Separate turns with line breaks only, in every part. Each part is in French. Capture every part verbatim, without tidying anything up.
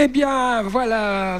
Eh bien, voilà.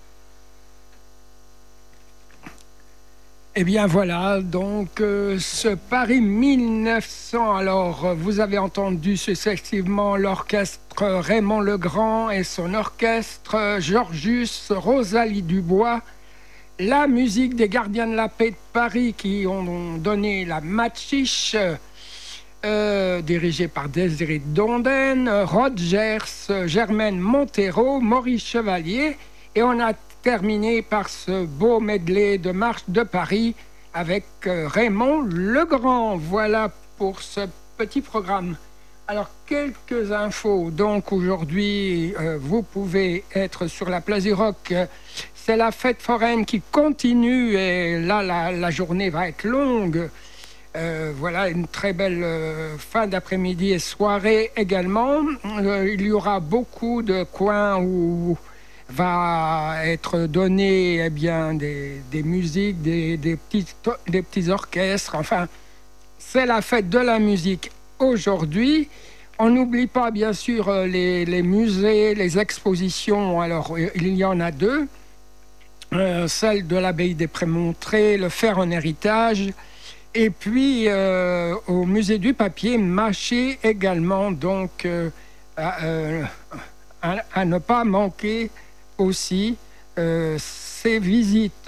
Eh bien, voilà. Donc, euh, ce Paris mille neuf cents. Alors, euh, vous avez entendu successivement l'orchestre Raymond Legrand et son orchestre euh, Georgius Rosalie Dubois. La musique des Gardiens de la Paix de Paris qui ont donné la Machiche, euh, dirigée par Désiré Donden, Rodgers, Germaine Montero, Maurice Chevalier. Et on a terminé par ce beau medley de Marche de Paris avec euh, Raymond Legrand. Voilà pour ce petit programme. Alors, quelques infos. Donc, aujourd'hui, euh, vous pouvez être sur la place du Roc. C'est la fête foraine qui continue et là, la, la journée va être longue. Euh, voilà, une très belle euh, fin d'après-midi et soirée également. Euh, il y aura beaucoup de coins où va être donné eh bien, des, des musiques, des, des, petits, des petits orchestres. Enfin, c'est la fête de la musique aujourd'hui. On n'oublie pas, bien sûr, les, les musées, les expositions. Alors, il y en a deux. Euh, celle de l'abbaye des Prémontrés, le fer en héritage, et puis euh, au musée du papier mâché également, donc euh, à, euh, à, à ne pas manquer aussi euh, ces visites.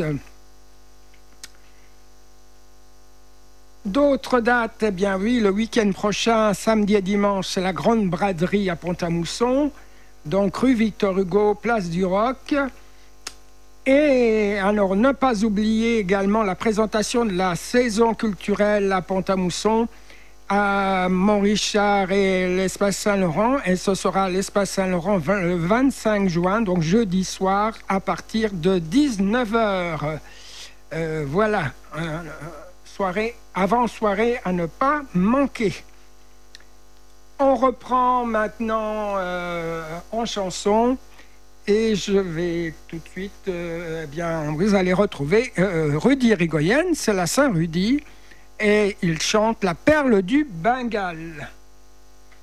D'autres dates, eh bien oui, le week-end prochain, samedi et dimanche, c'est la grande braderie à Pont-à-Mousson, donc rue Victor Hugo, place du Roc. Et alors, ne pas oublier également la présentation de la saison culturelle à Pont-à-Mousson, à Montrichard et l'espace Saint-Laurent. Et ce sera l'espace Saint-Laurent le vingt-cinq juin, donc jeudi soir, à partir de dix-neuf heures. Euh, voilà, euh, soirée, avant-soirée à ne pas manquer. On reprend maintenant euh, en chanson. Et je vais tout de suite, euh, eh bien, vous allez retrouver euh, Rudy Rigoyen, c'est la Saint-Rudy, et il chante La perle du Bengale.